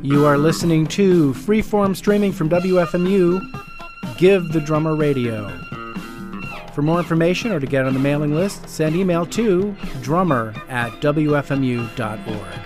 You are listening to freeform streaming from WFMU, Give the Drummer Radio. For more information or to get on the mailing list, send email to drummer@wfmu.org.